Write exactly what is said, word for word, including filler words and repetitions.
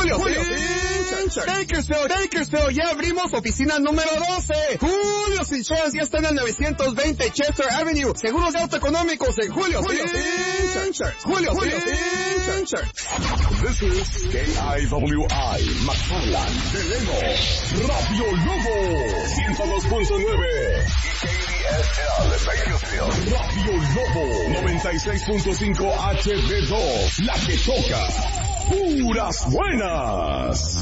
Julio, Julio Insurance. Bakersfield, Bakersfield, ya abrimos oficina número doce. Julio Insurance ya está en el novecientos veinte Chester Avenue. Seguros de auto económicos en Julio Insurance. Julio Insurance. This is K I W I, McFarland, Deleno, Radio Lobo, ciento dos punto nueve. Y K D S L, Bakersfield, Radio Lobo, noventa y seis punto cinco H D dos, la que toca puras buenas.